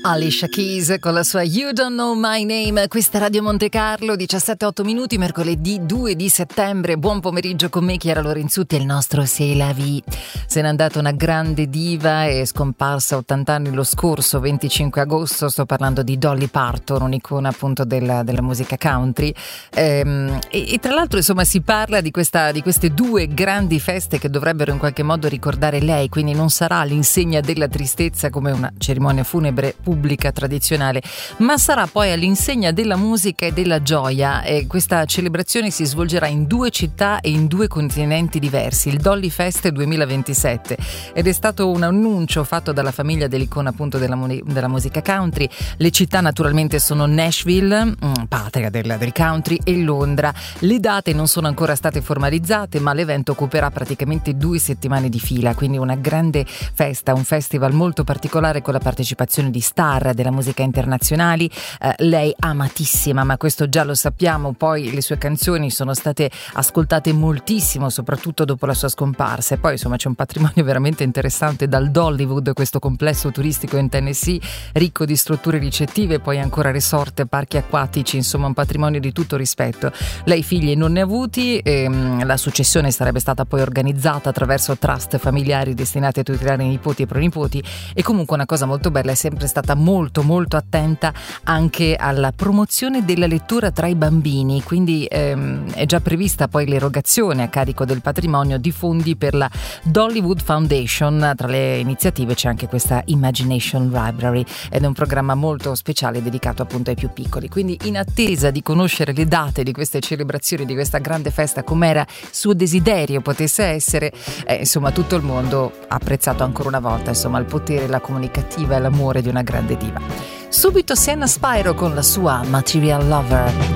Alicia Keys con la sua You Don't Know My Name. Questa è Radio Monte Carlo, 17:08 minuti, mercoledì 2 di settembre. Buon pomeriggio con me, Chiara Lorenzutti e il nostro C'est la vie. Se n'è andata una grande diva, è scomparsa a 80 anni lo scorso 25 agosto. Sto parlando di Dolly Parton, un'icona appunto della musica country. E tra l'altro, insomma, si parla di queste due grandi feste che dovrebbero in qualche modo ricordare lei, quindi non sarà all'insegna della tristezza come una cerimonia funebre pubblica tradizionale, ma sarà poi all'insegna della musica e della gioia. E questa celebrazione si svolgerà in due città e in due continenti diversi, il Dolly Fest 2027, ed è stato un annuncio fatto dalla famiglia dell'icona appunto della musica country. Le città naturalmente sono Nashville, patria del country, e Londra. Le date non sono ancora state formalizzate, ma l'evento occuperà praticamente 2 settimane di fila, quindi una grande festa, un festival molto particolare con la partecipazione di star della musica internazionali. Lei amatissima, ma questo già lo sappiamo. Poi le sue canzoni sono state ascoltate moltissimo, soprattutto dopo la sua scomparsa. E poi insomma c'è un patrimonio veramente interessante dal Dollywood, questo complesso turistico in Tennessee ricco di strutture ricettive, poi ancora resort, parchi acquatici, insomma un patrimonio di tutto rispetto. Lei figli non ne ha avuti, la successione sarebbe stata poi organizzata attraverso trust familiari destinati a tutelare i nipoti e pronipoti. E comunque una cosa molto bella, è sempre stata molto molto attenta anche alla promozione della lettura tra i bambini, quindi è già prevista poi l'erogazione a carico del patrimonio di fondi per la Dollywood Foundation. Tra le iniziative c'è anche questa Imagination Library ed è un programma molto speciale dedicato appunto ai più piccoli. Quindi in attesa di conoscere le date di queste celebrazioni, di questa grande festa, com'era suo desiderio potesse essere, insomma tutto il mondo ha apprezzato ancora una volta insomma il potere, la comunicativa e l'amore di una grande diva. Subito Sienna Spiro con la sua Material Lover.